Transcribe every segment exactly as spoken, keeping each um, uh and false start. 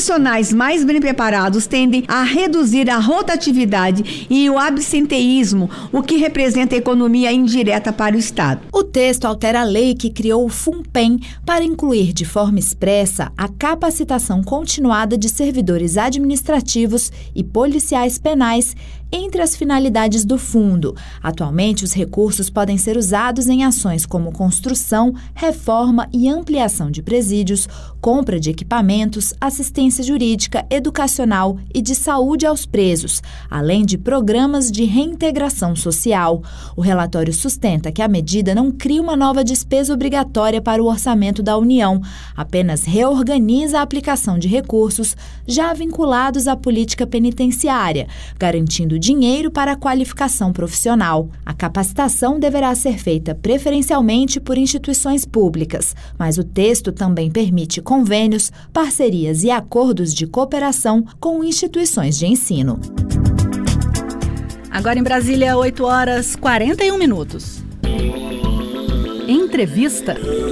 profissionais mais bem preparados tendem a reduzir a rotatividade e o absenteísmo, o que representa economia indireta para o Estado. O texto altera a lei que criou o FUNPEN para incluir de forma expressa a capacitação continuada de servidores administrativos e policiais penais entre as finalidades do fundo. Atualmente, os recursos podem ser usados em ações como construção, reforma e ampliação de presídios, compra de equipamentos, assistência jurídica, educacional e de saúde aos presos, além de programas de reintegração social. O relatório sustenta que a medida não cria uma nova despesa obrigatória para o orçamento da União, apenas reorganiza a aplicação de recursos já vinculados à política penitenciária, garantindo dinheiro para a qualificação profissional. A capacitação deverá ser feita preferencialmente por instituições públicas, mas o texto também permite convênios, parcerias e acordos de cooperação com instituições de ensino. Agora em Brasília, oito horas e quarenta e um minutos. Entrevista.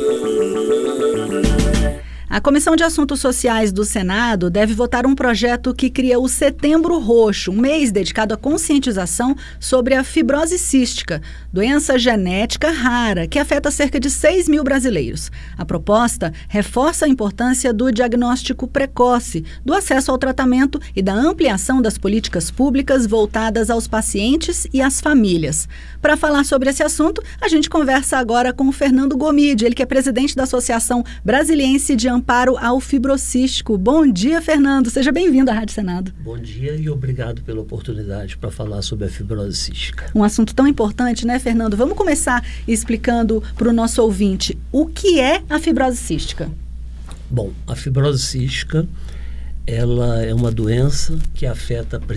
A Comissão de Assuntos Sociais do Senado deve votar um projeto que cria o Setembro Roxo, um mês dedicado à conscientização sobre a fibrose cística, doença genética rara que afeta cerca de seis mil brasileiros. A proposta reforça a importância do diagnóstico precoce, do acesso ao tratamento e da ampliação das políticas públicas voltadas aos pacientes e às famílias. Para falar sobre esse assunto, a gente conversa agora com o Fernando Gomide, ele que é presidente da Associação Brasiliense de Amparo ao Fibrocístico. Bom dia, Fernando. Seja bem-vindo à Rádio Senado. Bom dia e obrigado pela oportunidade para falar sobre a fibrose cística. Um assunto tão importante, né, Fernando? Vamos começar explicando para o nosso ouvinte o que é a fibrose cística. Bom, a fibrose cística ela é uma doença que afeta